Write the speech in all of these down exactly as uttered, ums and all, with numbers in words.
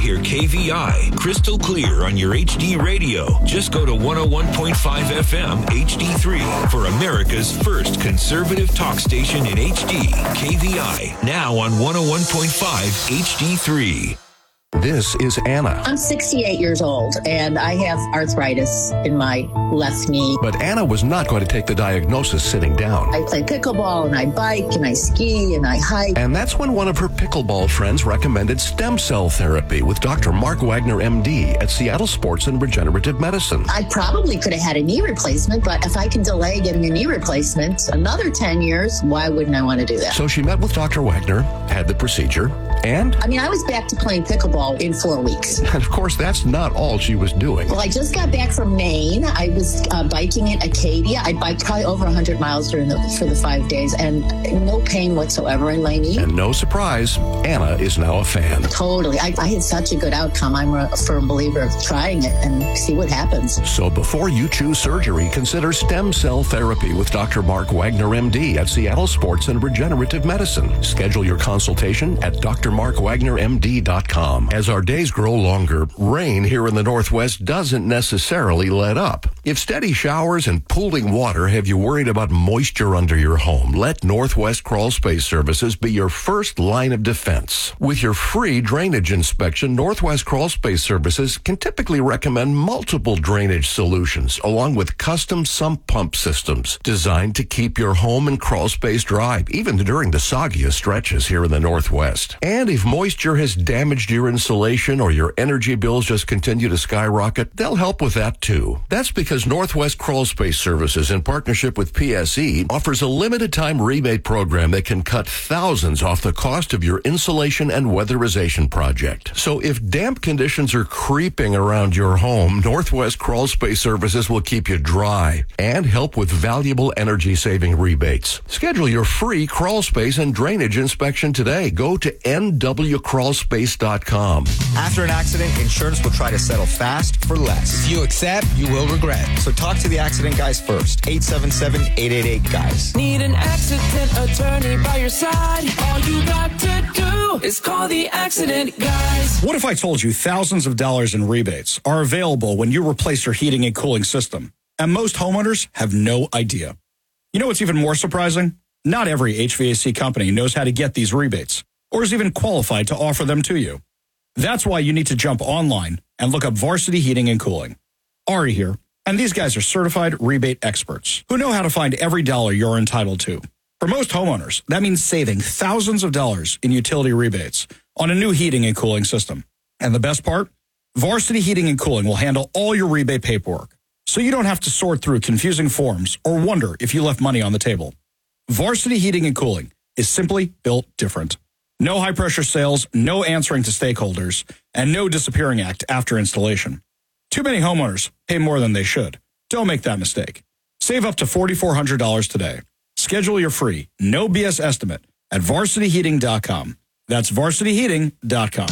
hear K V I crystal clear on your H D radio. Just go to one oh one point five F M H D three for America's first conservative talk station in H D. K V I, now on one oh one point five H D three. This is Anna. I'm sixty-eight years old, and I have arthritis in my left knee. But Anna was not going to take the diagnosis sitting down. I play pickleball, and I bike, and I ski, and I hike. And that's when one of her pickleball friends recommended stem cell therapy with Doctor Mark Wagner, M D, at Seattle Sports and Regenerative Medicine. I probably could have had a knee replacement, but if I can delay getting a knee replacement another ten years, why wouldn't I want to do that? So she met with Doctor Wagner, had the procedure, and... I mean, I was back to playing pickleball in four weeks. And of course, that's not all she was doing. Well, I just got back from Maine. I was uh, biking in Acadia. I biked probably over one hundred miles during the for the five days, and no pain whatsoever in my knee. And no surprise, Anna is now a fan. Totally. I, I had such a good outcome. I'm a firm believer of trying it and see what happens. So before you choose surgery, consider stem cell therapy with Doctor Mark Wagner, M D, at Seattle Sports and Regenerative Medicine. Schedule your consultation at d r mark wagner m d dot com. As our days grow longer, rain here in the Northwest doesn't necessarily let up. If steady showers and pooling water have you worried about moisture under your home, let Northwest Crawl Space Services be your first line of defense. With your free drainage inspection, Northwest Crawl Space Services can typically recommend multiple drainage solutions, along with custom sump pump systems designed to keep your home and crawl space dry, even during the soggiest stretches here in the Northwest. And if moisture has damaged your insulation or your energy bills just continue to skyrocket, they'll help with that too. That's because Northwest Crawl Space Services, in partnership with P S E, offers a limited time rebate program that can cut thousands off the cost of your insulation and weatherization project. So if damp conditions are creeping around your home, Northwest Crawl Space Services will keep you dry and help with valuable energy saving rebates. Schedule your free crawl space and drainage inspection today. Go to n w crawl space dot com. After an accident, insurance will try to settle fast for less. If you accept, you will regret. So talk to the accident guys first. eight seven seven, eight eight eight, guys. Need an accident attorney by your side? All you got to do is call the accident guys. What if I told you thousands of dollars in rebates are available when you replace your heating and cooling system, and most homeowners have no idea? You know what's even more surprising? Not every H V A C company knows how to get these rebates, or is even qualified to offer them to you. That's why you need to jump online and look up Varsity Heating and Cooling. Ari here, and these guys are certified rebate experts who know how to find every dollar you're entitled to. For most homeowners, that means saving thousands of dollars in utility rebates on a new heating and cooling system. And the best part? Varsity Heating and Cooling will handle all your rebate paperwork, so you don't have to sort through confusing forms or wonder if you left money on the table. Varsity Heating and Cooling is simply built different. No high-pressure sales, no answering to stakeholders, and no disappearing act after installation. Too many homeowners pay more than they should. Don't make that mistake. Save up to four thousand four hundred dollars today. Schedule your free, no B S estimate at varsity heating dot com. That's varsity heating dot com.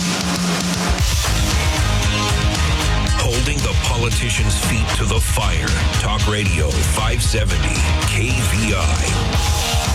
Holding the politicians' feet to the fire. Talk Radio five seventy K V I.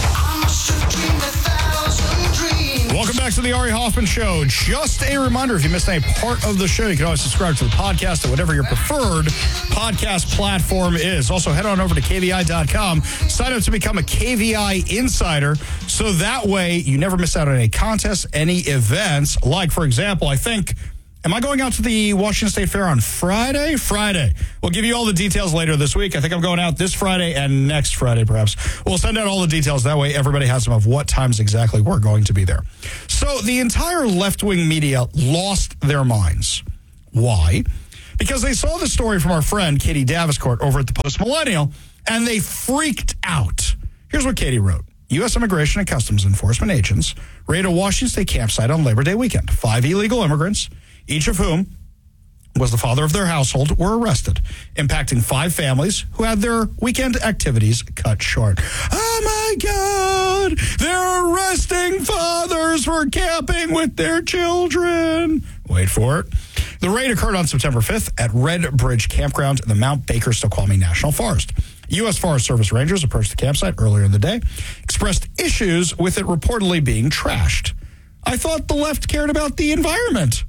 Welcome back to the Ari Hoffman Show. Just a reminder, if you missed any part of the show, you can always subscribe to the podcast at whatever your preferred podcast platform is. Also, head on over to K V I dot com. Sign up to become a K V I insider, so that way you never miss out on any contests, any events. Like, for example, I think... Am I going out to the Washington State Fair on Friday? Friday. We'll give you all the details later this week. I think I'm going out this Friday and next Friday, perhaps. We'll send out all the details. That way everybody has some of what times exactly we're going to be there. So the entire left-wing media lost their minds. Why? Because they saw the story from our friend Katie Daviscourt over at the Post Millennial, and they freaked out. Here's what Katie wrote. U S Immigration and Customs Enforcement agents raided a Washington State campsite on Labor Day weekend. Five illegal immigrants, each of whom was the father of their household, were arrested, impacting five families who had their weekend activities cut short. Oh, my God! They're arresting fathers for camping with their children. Wait for it. The raid occurred on September fifth at Red Bridge Campground in the Mount Baker Snoqualmie National Forest. U S Forest Service rangers approached the campsite earlier in the day, expressed issues with it reportedly being trashed. I thought the left cared about the environment.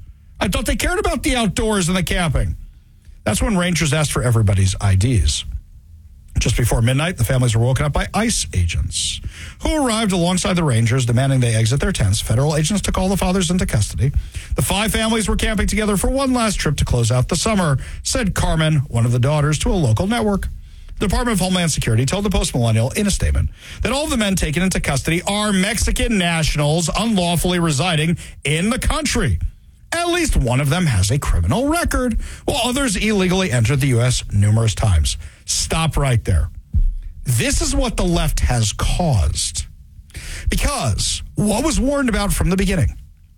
I thought they cared about the outdoors and the camping. That's when rangers asked for everybody's I Ds. Just before midnight, the families were woken up by ICE agents who arrived alongside the rangers, demanding they exit their tents. Federal agents took all the fathers into custody. The five families were camping together for one last trip to close out the summer, said Carmen, one of the daughters, to a local network. The Department of Homeland Security told the Post-Millennial in a statement that all of the men taken into custody are Mexican nationals unlawfully residing in the country. At least one of them has a criminal record, while others illegally entered the U S numerous times. Stop right there. This is what the left has caused. Because what was warned about from the beginning,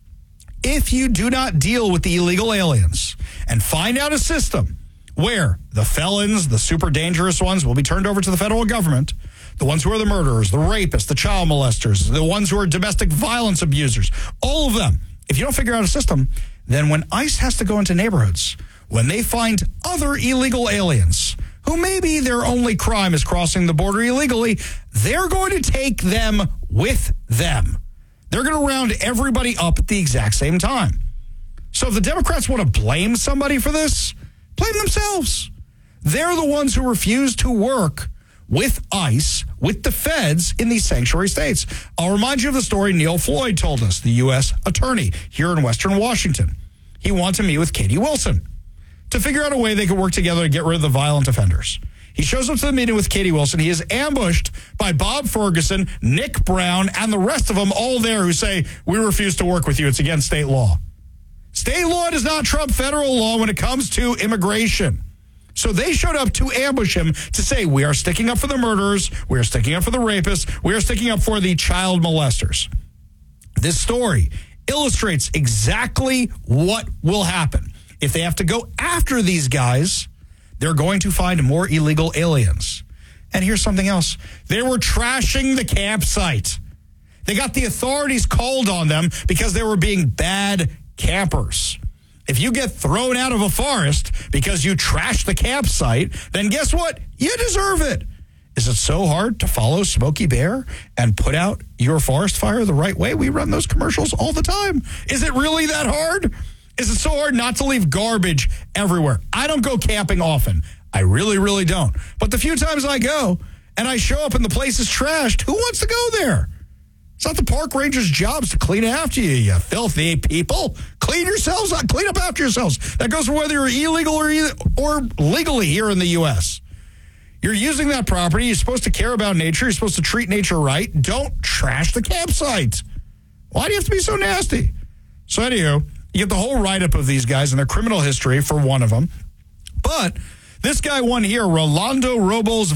if you do not deal with the illegal aliens and find out a system where the felons, the super dangerous ones, will be turned over to the federal government, the ones who are the murderers, the rapists, the child molesters, the ones who are domestic violence abusers, all of them, if you don't figure out a system, then when ICE has to go into neighborhoods, when they find other illegal aliens who maybe their only crime is crossing the border illegally, they're going to take them with them. They're going to round everybody up at the exact same time. So if the Democrats want to blame somebody for this, blame themselves. They're the ones who refuse to work with ICE, with the feds in these sanctuary states. I'll remind you of the story Neil Floyd told us, the U S attorney here in Western Washington. He wanted to meet with Katie Wilson to figure out a way they could work together to get rid of the violent offenders. He shows up to the meeting with Katie Wilson. He is ambushed by Bob Ferguson, Nick Brown, and the rest of them all there who say, we refuse to work with you. It's against state law. State law does not trump federal law when it comes to immigration. So they showed up to ambush him to say, we are sticking up for the murderers, we are sticking up for the rapists, we are sticking up for the child molesters. This story illustrates exactly what will happen. If they have to go after these guys, they're going to find more illegal aliens. And here's something else. They were trashing the campsite. They got the authorities called on them because they were being bad campers. If you get thrown out of a forest because you trash the campsite, then guess what? You deserve it. Is it so hard to follow Smokey Bear and put out your forest fire the right way? We run those commercials all the time. Is it really that hard? Is it so hard not to leave garbage everywhere? I don't go camping often. I really, really don't. But the few times I go and I show up and the place is trashed, who wants to go there? It's not the park ranger's jobs to clean after you, you filthy people. Clean yourselves up. Clean up after yourselves. That goes for whether you're illegal or, or legally here in the U S. You're using that property. You're supposed to care about nature. You're supposed to treat nature right. Don't trash the campsite. Why do you have to be so nasty? So anyhow, you get the whole write-up of these guys and their criminal history for one of them. But this guy won here, Rolando Robles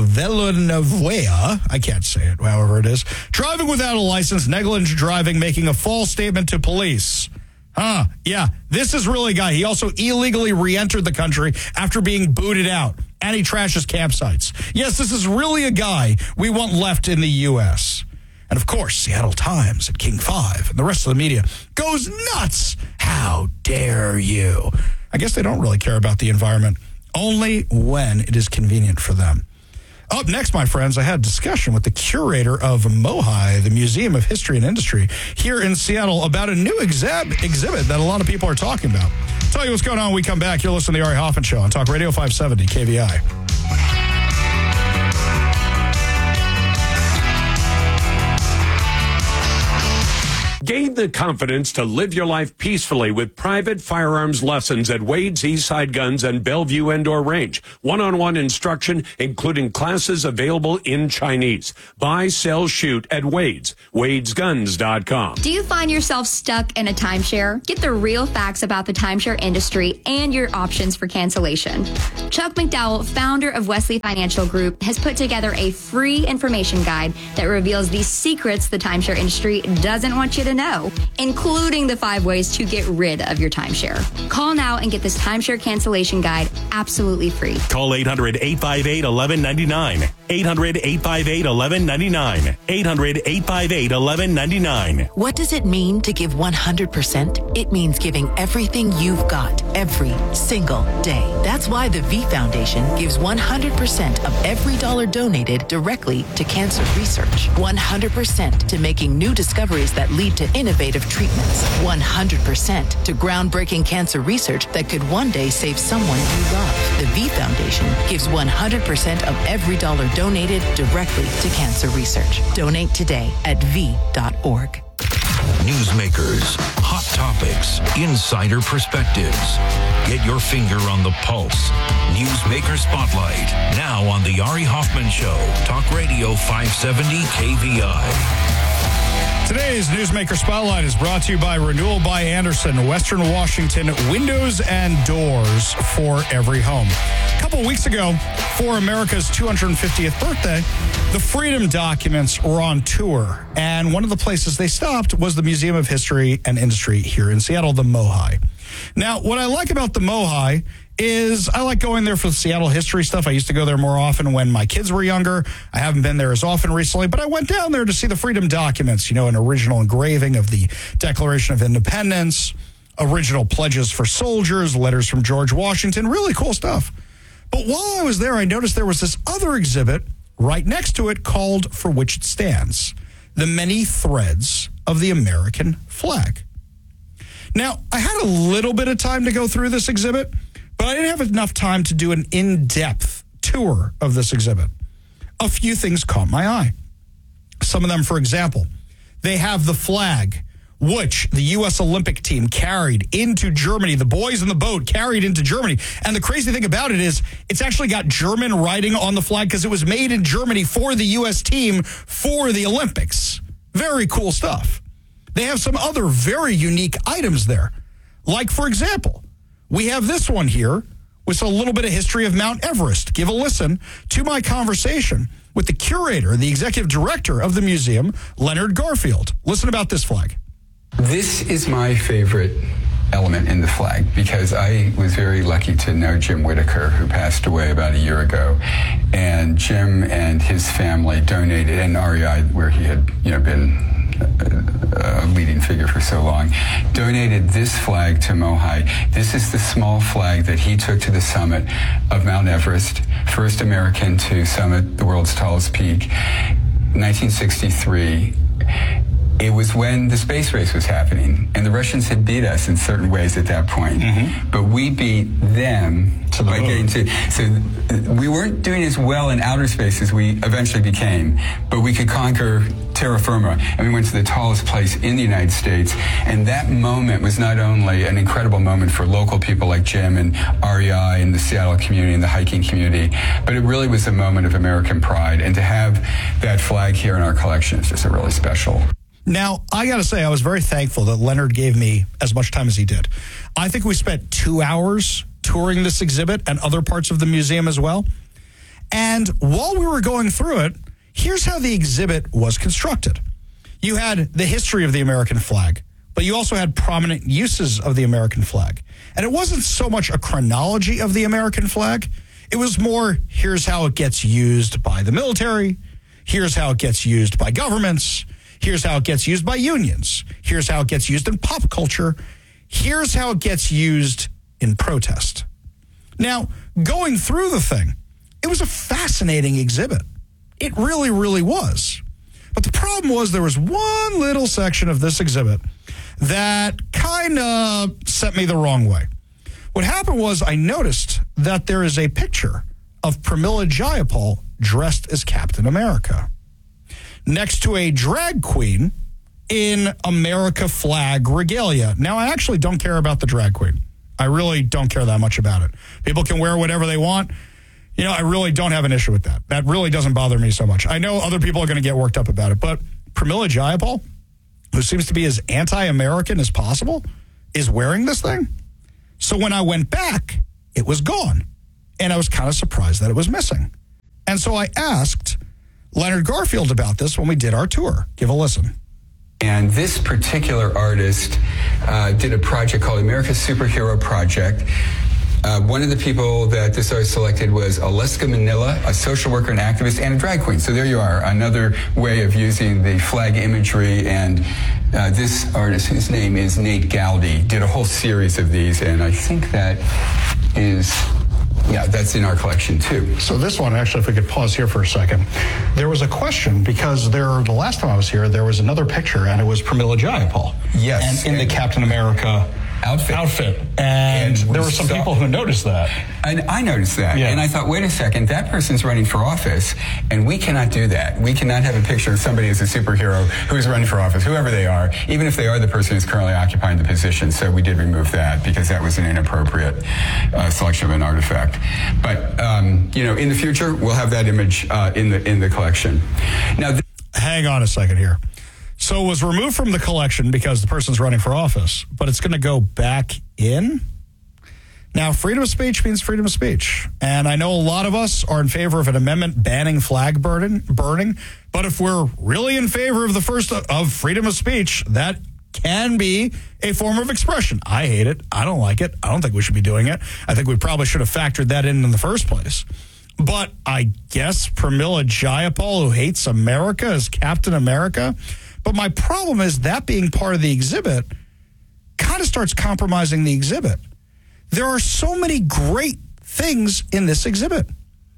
Villanueva, I can't say it, however it is, driving without a license, negligent driving, making a false statement to police. Huh, yeah, this is really a guy. He also illegally re-entered the country after being booted out, and he trashes campsites. Yes, this is really a guy we want left in the U S. And of course, Seattle Times and King five and the rest of the media goes nuts. How dare you? I guess they don't really care about the environment. Only when it is convenient for them. Up next, my friends, I had a discussion with the curator of MOHI, the Museum of History and Industry, here in Seattle about a new exhib- exhibit that a lot of people are talking about. I'll tell you what's going on when we come back. You're listening to the Ari Hoffman Show on Talk Radio five seventy K V I. Gain the confidence to live your life peacefully with private firearms lessons at Wade's Eastside Guns and Bellevue Indoor Range. One-on-one instruction, including classes available in Chinese. Buy, sell, shoot at Wade's. Wades Guns dot com. Do you find yourself stuck in a timeshare? Get the real facts about the timeshare industry and your options for cancellation. Chuck McDowell, founder of Wesley Financial Group, has put together a free information guide that reveals the secrets the timeshare industry doesn't want you to know, including the five ways to get rid of your timeshare. Call now and get this timeshare cancellation guide absolutely free. Call eight hundred, eight five eight, one one nine nine. eight hundred, eight five eight, one one nine nine. eight hundred, eight five eight, one one nine nine. What does it mean to give one hundred percent? It means giving everything you've got every single day. That's why the V Foundation gives one hundred percent of every dollar donated directly to cancer research. one hundred percent to making new discoveries that lead to innovative treatments. one hundred percent to groundbreaking cancer research that could one day save someone you love. The V Foundation gives one hundred percent of every dollar donated directly to cancer research. Donate today at v dot org. Newsmakers, hot topics, insider perspectives. Get your finger on the pulse. Newsmaker Spotlight, now on the Ari Hoffman Show. Talk Radio five seventy K V I. Today's Newsmaker Spotlight is brought to you by Renewal by Andersen, Western Washington, windows and doors for every home. A couple weeks ago, for America's two hundred fiftieth birthday, the Freedom Documents were on tour, and one of the places they stopped was the Museum of History and Industry here in Seattle, the MOHI. Now, what I like about the MOHI is I like going there for the Seattle history stuff. I used to go there more often when my kids were younger. I haven't been there as often recently, but I went down there to see the Freedom Documents, you know, an original engraving of the Declaration of Independence, original pledges for soldiers, letters from George Washington, really cool stuff. But while I was there, I noticed there was this other exhibit right next to it called For Which It Stands, the many threads of the American flag. Now, I had a little bit of time to go through this exhibit, but I didn't have enough time to do an in-depth tour of this exhibit. A few things caught my eye. Some of them, for example, they have the flag, which the U S Olympic team carried into Germany. The boys in the boat carried into Germany. And the crazy thing about it is it's actually got German writing on the flag because it was made in Germany for the U S team for the Olympics. Very cool stuff. They have some other very unique items there. Like, for example, we have this one here with a little bit of history of Mount Everest. Give a listen to my conversation with the curator, the executive director of the museum, Leonard Garfield. Listen about this flag. This is my favorite element in the flag because I was very lucky to know Jim Whittaker, who passed away about a year ago. And Jim and his family donated, and R E I, where he had, you know, been a leading figure for so long, donated this flag to MOHI. This is the small flag that he took to the summit of Mount Everest, first American to summit the world's tallest peak, nineteen sixty-three. It was when the space race was happening, and the Russians had beat us in certain ways at that point. Mm-hmm. But we beat them to the by getting to. So we weren't doing as well in outer space as we eventually became, but we could conquer terra firma, and we went to the tallest place in the United States. And that moment was not only an incredible moment for local people like Jim and R E I and the Seattle community and the hiking community, but it really was a moment of American pride. And to have that flag here in our collection is just a really special. Now, I got to say, I was very thankful that Leonard gave me as much time as he did. I think we spent two hours touring this exhibit and other parts of the museum as well. And while we were going through it, here's how the exhibit was constructed. You had the history of the American flag, but you also had prominent uses of the American flag. And it wasn't so much a chronology of the American flag. It was more, here's how it gets used by the military. Here's how it gets used by governments. Here's how it gets used by unions. Here's how it gets used in pop culture. Here's how it gets used in protest. Now, going through the thing, it was a fascinating exhibit. It really, really was. But the problem was there was one little section of this exhibit that kind of set me the wrong way. What happened was I noticed that there is a picture of Pramila Jayapal dressed as Captain America next to a drag queen in America flag regalia. Now, I actually don't care about the drag queen. I really don't care that much about it. People can wear whatever they want. You know, I really don't have an issue with that. That really doesn't bother me so much. I know other people are going to get worked up about it, but Pramila Jayapal, who seems to be as anti-American as possible, is wearing this thing. So when I went back, it was gone. And I was kind of surprised that it was missing. And so I asked Leonard Garfield about this when we did our tour. Give a listen. And this particular artist uh, did a project called America's Superhero Project. Uh, one of the people that this artist selected was Alaska Manila, a social worker and activist, and a drag queen. So there you are, another way of using the flag imagery. And uh, this artist, whose name is Nate Gowdy, did a whole series of these, and I think that is... Yeah, that's in our collection too. So this one, actually, if we could pause here for a second, there was a question because there, the last time I was here, there was another picture, and it was Pramila Jayapal. Yes, and in and the Captain America outfit. Outfit, and, and there were some saw, people who noticed that. And I noticed that, yeah. And I thought, wait a second, that person's running for office, and we cannot do that. We cannot have a picture of somebody as a superhero who is running for office, whoever they are, even if they are the person who's currently occupying the position. So we did remove that because that was an inappropriate uh, selection of an artifact. But um, you know, in the future, we'll have that image uh, in the in the collection. Now, th- hang on a second here. So it was removed from the collection because the person's running for office, but it's going to go back in? Now, freedom of speech means freedom of speech. And I know a lot of us are in favor of an amendment banning flag burning, burning, but if we're really in favor of the first of freedom of speech, that can be a form of expression. I hate it. I don't like it. I don't think we should be doing it. I think we probably should have factored that in in the first place. But I guess Pramila Jayapal, who hates America, is Captain America. But my problem is that being part of the exhibit kind of starts compromising the exhibit. There are so many great things in this exhibit.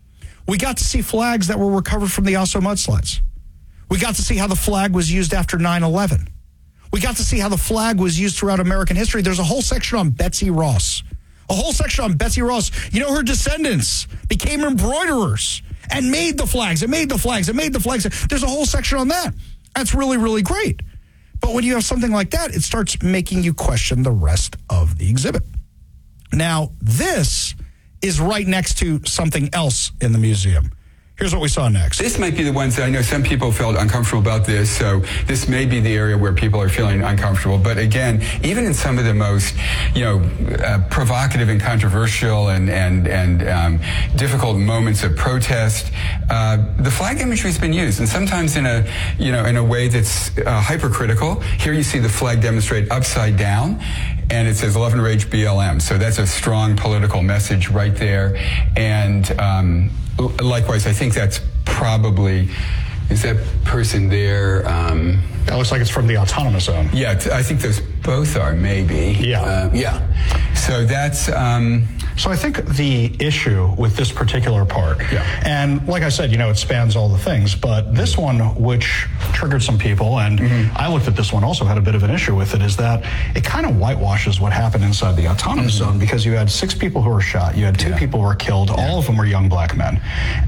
We got to see flags that were recovered from the Oso mudslides. We got to see how the flag was used after nine eleven. We got to see how the flag was used throughout American history. There's a whole section on Betsy Ross. A whole section on Betsy Ross. You know, her descendants became embroiderers and made the flags and made the flags and made the flags. There's a whole section on that. That's really, really great. But when you have something like that, it starts making you question the rest of the exhibit. Now, this is right next to something else in the museum. Here's what we saw next. This might be the ones that I know some people felt uncomfortable about this, so this may be the area where people are feeling uncomfortable. But again, even in some of the most, you know, uh, provocative and controversial and and and um, difficult moments of protest, uh, the flag imagery has been used, and sometimes in a, you know, in a way that's uh, hypercritical. Here you see the flag demonstrate upside down, and it says "Love and Rage B L M." So that's a strong political message right there, and. Um, Likewise, I think that's probably, is that person there? Um, that looks like it's from the autonomous zone. Yeah, I think those both are, maybe. Yeah. Uh, yeah. So that's... Um, so I think the issue with this particular part, yeah. and like I said, you know, it spans all the things, but this one, which triggered some people, and mm-hmm. I looked at this one, also had a bit of an issue with it, is that it kind of whitewashes what happened inside the autonomous mm-hmm. zone, because you had six people who were shot, you had two yeah. people who were killed, yeah. all of them were young black men,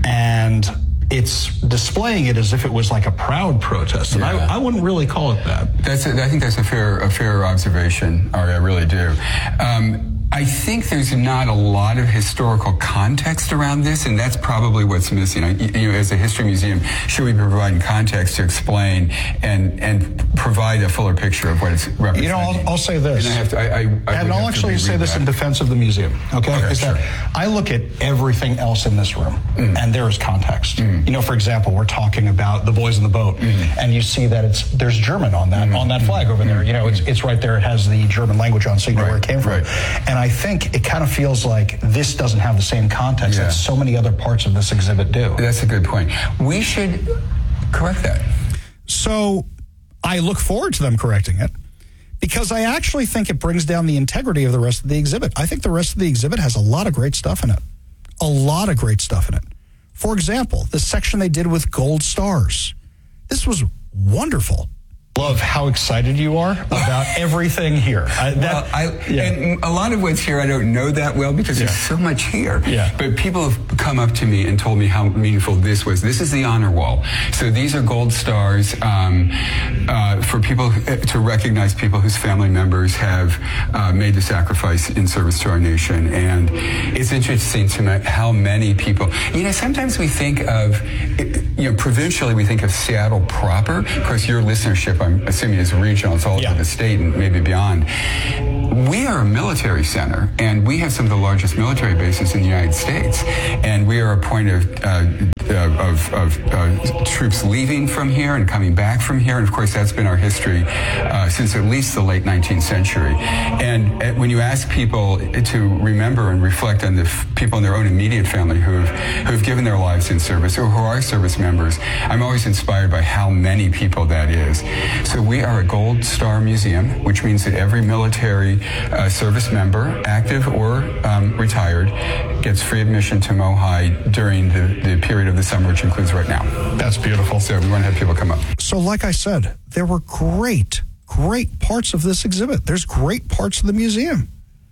and it's displaying it as if it was like a proud protest, and yeah. I, I wouldn't really call it that. That's a, I think that's a fair a fair observation, Ari, I really do. Um, I think there's not a lot of historical context around this, and that's probably what's missing. I, you know, as a history museum, should we be providing context to explain and and provide a fuller picture of what it's representing? You know, I'll, I'll say this, and I have to, I, I, I and I'll actually say this that. in defense of the museum. Okay, okay is sure. that I look at everything else in this room, mm. and there is context. Mm. You know, for example, we're talking about the boys in the boat, mm. and you see that it's there's German on that mm. on that flag over there. You know, it's it's right there. It has the German language on, so you know right. where it came from. Right. And I think it kind of feels like this doesn't have the same context yeah. that so many other parts of this exhibit do. That's a good point. We should correct that. So I look forward to them correcting it, because I actually think it brings down the integrity of the rest of the exhibit. I think the rest of the exhibit has a lot of great stuff in it. A lot of great stuff in it. For example, the section they did with gold stars. This was wonderful. Love how excited you are about everything here. I, that, well, I, yeah. and a lot of what's here I don't know that well because yeah. there's so much here. Yeah. But people have come up to me and told me how meaningful this was. This is the honor wall. So these are gold stars um, uh, for people to recognize people whose family members have uh, made the sacrifice in service to our nation. And it's interesting to me how many people, you know, sometimes we think of, you know, provincially we think of Seattle proper. Of course, your listenership but I'm assuming it's regional, it's all yeah. over the state and maybe beyond. We are a military center, and we have some of the largest military bases in the United States, and we are a point of uh, of, of uh, troops leaving from here and coming back from here, and of course that's been our history uh, since at least the late nineteenth century. And uh, when you ask people to remember and reflect on the f- people in their own immediate family who have who have given their lives in service or who are service members, I'm always inspired by how many people that is. So we are a Gold Star Museum, which means that every military uh, service member, active or um, retired, gets free admission to Mohi during the, the period of the summer, which includes right now. That's beautiful. So we want to have people come up. So like I said, there were great, great parts of this exhibit. There's great parts of the museum.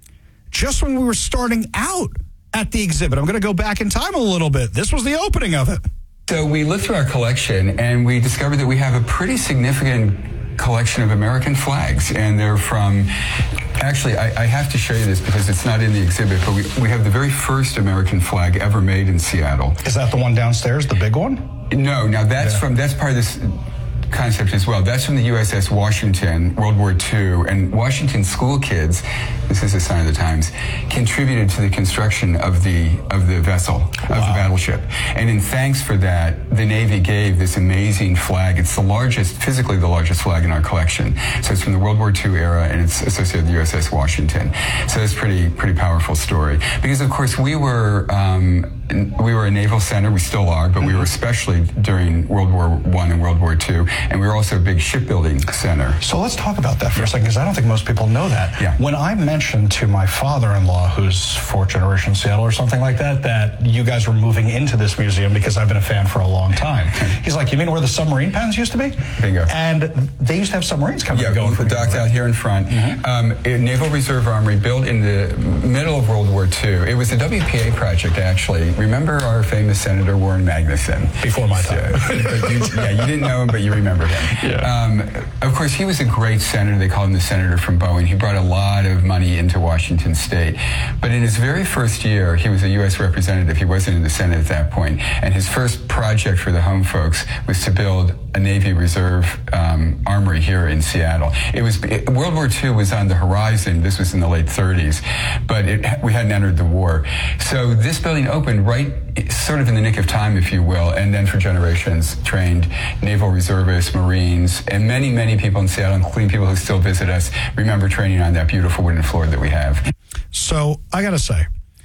Just when we were starting out at the exhibit, I'm going to go back in time a little bit. This was the opening of it. So we looked through our collection and we discovered that we have a pretty significant collection of American flags, and they're from, actually I, I have to show you this because it's not in the exhibit, but we, we have the very first American flag ever made in Seattle. Is that the one downstairs, the big one? No, now that's yeah. from, that's part of this concept as well. That's from the U S S Washington, World War Two, and Washington school kids, this is a sign of the times, contributed to the construction of the of the vessel, of wow. the battleship. And in thanks for that, the Navy gave this amazing flag. It's the largest, physically the largest flag in our collection. So it's from the World War Two era, and it's associated with the U S S Washington. So it's pretty pretty powerful story. Because of course we were um, we were a naval center, we still are, but mm-hmm. we were especially during World War One and World War Two. And we were also a big shipbuilding center. So let's talk about that for a second, because I don't think most people know that. Yeah. When I mentioned to my father-in-law, who's fourth generation Seattle or something like that, that you guys were moving into this museum because I've been a fan for a long time. He's like, you mean where the submarine pens used to be? Bingo. And they used to have submarines coming yeah, and going. Yeah, docked out here in front. Mm-hmm. Um, a Naval Reserve Armory built in the middle of World War Two. It was a W P A project, actually. Remember our famous Senator Warren Magnuson? Before my time. So, you, yeah, you didn't know him, but you remember him. Yeah. Um, of course, he was a great senator. They called him the senator from Boeing. He brought a lot of money into Washington State. But in his very first year, he was a U S representative. He wasn't in the Senate at that point. And his first project for the home folks was to build a Navy Reserve um, armory here in Seattle. It was it, World War Two was on the horizon. This was in the late thirties, but it, we hadn't entered the war. So this building opened right sort of in the nick of time, if you will, and then for generations trained naval reservists, Marines, and many, many people in Seattle, including people who still visit us, remember training on that beautiful wooden floor that we have. So I got to say,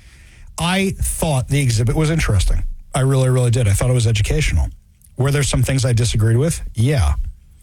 I thought the exhibit was interesting. I really, really did. I thought it was educational. Were there some things I disagreed with? Yeah.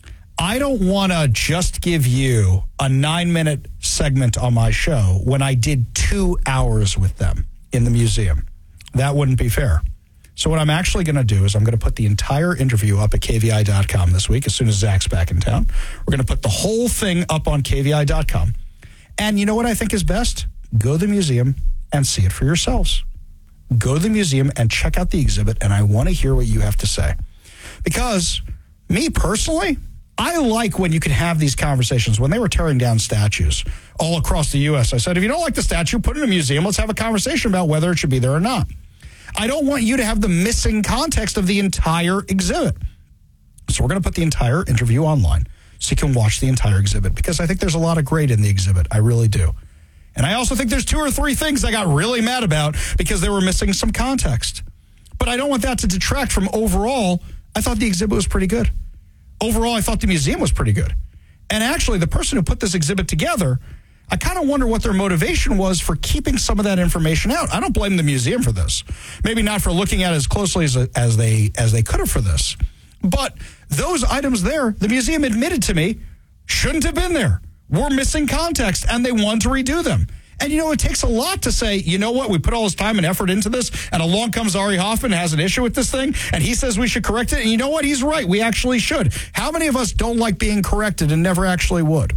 I don't want to just give you a nine-minute segment on my show when I did two hours with them in the museum. That wouldn't be fair. So what I'm actually going to do is I'm going to put the entire interview up at K V I dot com this week as soon as Zach's back in town. We're going to put the whole thing up on K V I dot com. And you know what I think is best? Go to the museum and see it for yourselves. Go to the museum and check out the exhibit, and I want to hear what you have to say. Because me personally, I like when you can have these conversations. When they were tearing down statues all across the U S, I said, if you don't like the statue, put it in a museum. Let's have a conversation about whether it should be there or not. I don't want you to have the missing context of the entire exhibit. So we're going to put the entire interview online so you can watch the entire exhibit, because I think there's a lot of great in the exhibit. I really do. And I also think there's two or three things I got really mad about because they were missing some context. But I don't want that to detract from overall. I thought the exhibit was pretty good. Overall, I thought the museum was pretty good. And actually, the person who put this exhibit together, I kind of wonder what their motivation was for keeping some of that information out. I don't blame the museum for this. Maybe not for looking at it as closely as, as they as they could have for this. But those items there, the museum admitted to me, shouldn't have been there. We're missing context, and they want to redo them. And, you know, it takes a lot to say, you know what, we put all this time and effort into this, and along comes Ari Hoffman, has an issue with this thing, and he says we should correct it. And you know what? He's right. We actually should. How many of us don't like being corrected and never actually would?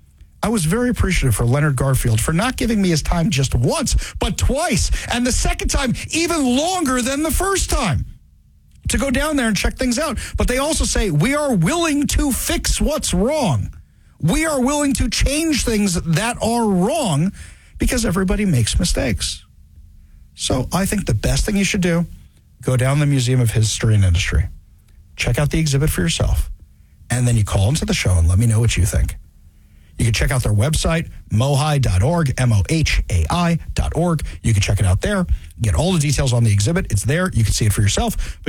I was very appreciative for Leonard Garfield for not giving me his time just once, but twice. And the second time, even longer than the first time, to go down there and check things out. But they also say, we are willing to fix what's wrong. We are willing to change things that are wrong because everybody makes mistakes. So I think the best thing you should do, go down to the Museum of History and Industry. Check out the exhibit for yourself. and then you call into the show and let me know what you think. You can check out their website, mohai dot org, M O H A I dot org. You can check it out there. Get all the details on the exhibit. It's there. You can see it for yourself. But